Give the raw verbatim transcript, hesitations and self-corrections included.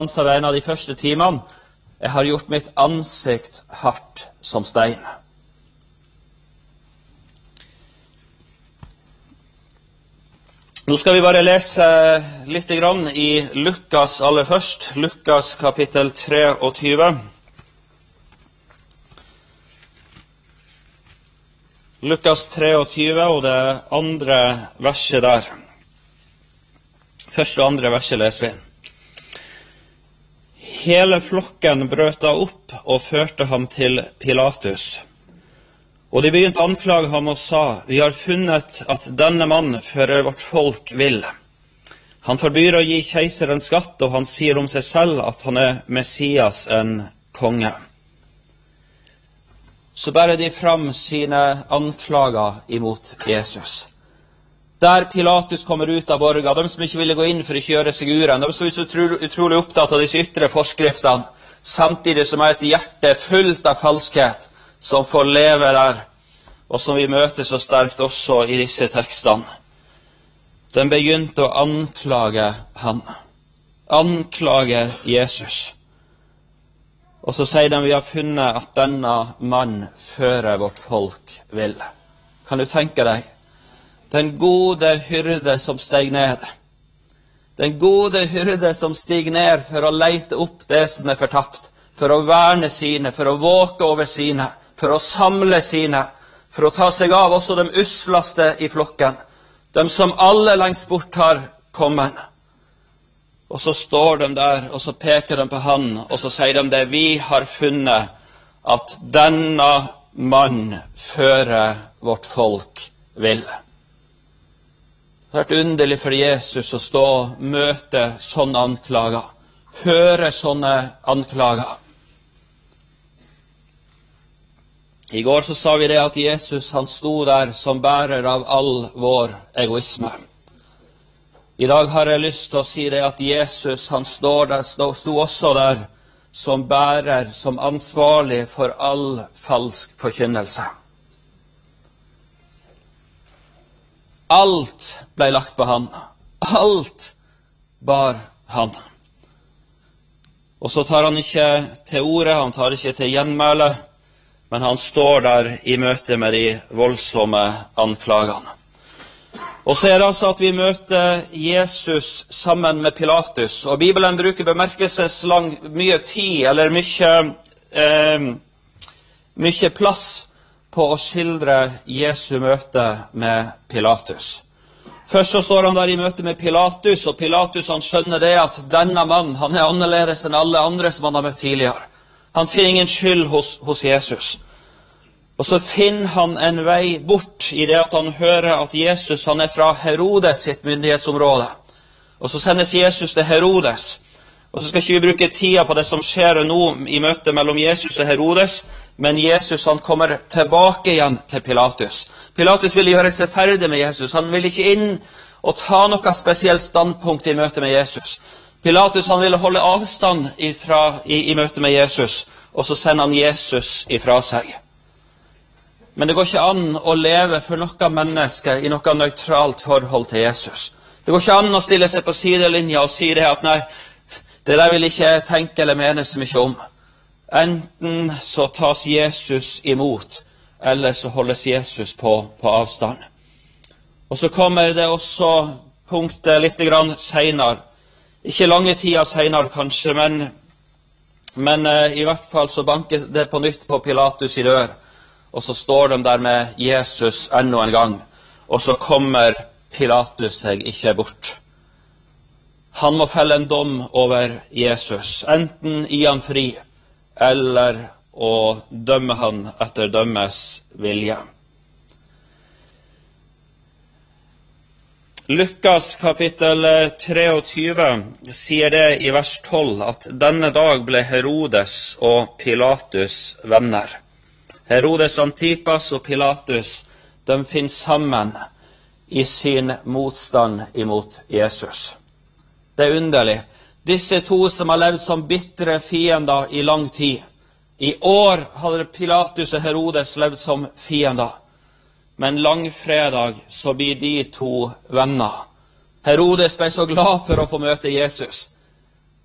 av en av de første timene. Jeg har gjort mitt ansikt hardt som stein. Nå skal vi bare lese litt grann i Lukas aller først. Lukas kapittel treogtyve. Lukas treogtyve og det andre verset der. Første og andre verset leser vi. Hele flokken brøt da opp og førte ham til Pilatus. Og de begynte å anklage ham og sa, vi har funnet at denne mann fører vårt folk vill. Han forbyr å gi keiseren skatt, og han sier om seg selv at han er Messias, en konge. Så bærer de fram sine anklager imot Jesus. Der Pilatus kommer ut av borga, de som ikke ville gå inn for å kjøre seg uren, de som er så utrolig opptatt av disse ytre forskriftene, samtidig som er et hjerte fullt av falskhet, som får leve der, og som vi møter så sterkt også i disse tekstene. De begynte å anklage han, anklage Jesus. Og så sier de, vi har funnet at denne mann fører vårt folk vill. Kan du tenke deg? Den gode hyrde som steg ned. Den gode hyrde som steg ned for å leite opp det som er fortapt, for å verne sine, for å våke over sine, for å samle sine, for å ta seg av også de uslaste i flokken, de som alle lengst bort har kommet. Og så står de der, og så peker de på han, og så sier de det, vi har funnet at denne mann fører vårt folk vill. Det har vært underlig for Jesus å stå og møte sånne anklager, høre sånne anklager. I går så sa vi det at Jesus han sto der som bærer av all vår egoisme. I dag har jeg lyst til å si det at Jesus han står der, sto, sto også der som bærer, som ansvarlig for all falsk forkynnelse. Alt ble lagt på han. Alt bar han. Og så tar han ikke til ordet, han tar ikke til gjenmæle, men han står der i møte med de voldsomme anklagene. Og så er det altså at vi møter Jesus sammen med Pilatus, og Bibelen bruker bemerkelseslang mye tid, eller mye, eh, mye plass, på å skildre Jesu møte med Pilatus. Først så står han der i møte med Pilatus, og Pilatus han skjønner det at denne mann, han er annerledes enn alle andre som han har møtt tidligere. Han finner ingen skyld hos, hos Jesus. Og så finner han en vei bort i det at han hører at Jesus han er fra Herodes sitt myndighetsområde. Og så sendes Jesus til Herodes. Og så skal ikke vi bruke tida på det som skjer nå i møte mellom Jesus og Herodes, men Jesus han kommer tilbake igjen til Pilatus. Pilatus ville gjøre seg ferdig med Jesus. Han ville ikke inn og ta noe spesielt standpunkt i møte med Jesus. Pilatus han ville holde avstand ifra, i, i møte med Jesus, og så sender han Jesus ifra seg. Men det går ikke an å leve for noe menneske i noe nøytralt forhold til Jesus. Det går ikke an å stille seg på sidelinja og si det at nei, det der vil ikke jeg tenke eller mene så mye om. Enten så tas Jesus imot, eller så holdes Jesus på, på avstand. Og så kommer det også punktet litt grann senere. Ikke lange tida senere kanskje, men, men eh, i hvert fall så banker det på nytt på Pilatus i dør. Og så står de der med Jesus enda en gang. Og så kommer Pilatus seg ikke bort. Han må felle en dom over Jesus, enten gi han fri, eller å dømme han etter dømmes vilje. Lukas kapittel treogtyve sier det i vers tolv at denne dag ble Herodes og Pilatus venner. Herodes Antipas og Pilatus, de finner sammen i sin motstand imot Jesus. Det er underlig. Disse to som har levd som bittre fiender i lang tid. I år hadde Pilatus og Herodes levd som fiender. Men langfredag så blir de to venner. Herodes ble så glad for å få møte Jesus.